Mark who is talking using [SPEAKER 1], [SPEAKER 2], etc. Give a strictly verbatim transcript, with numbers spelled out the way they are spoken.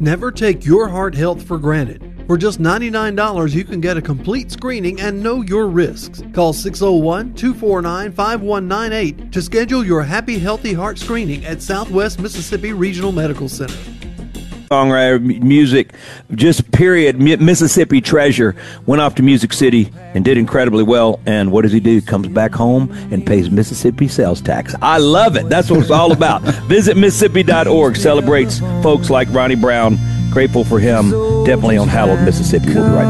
[SPEAKER 1] Never take your heart health for granted. For just ninety-nine dollars, you can get a complete screening and know your risks. Call six oh one, two four nine, five one nine eight to schedule your Happy Healthy Heart screening at Southwest Mississippi Regional Medical Center.
[SPEAKER 2] Songwriter, m- music, just period. M- Mississippi treasure. Went off to Music City and did incredibly well. And what does he do? Comes back home and pays Mississippi sales tax. I love it. That's what it's all about. Visit Mississippi dot org. Celebrates folks like Ronnie Brown. Grateful for him. Definitely on hallowed Mississippi. We'll be right back.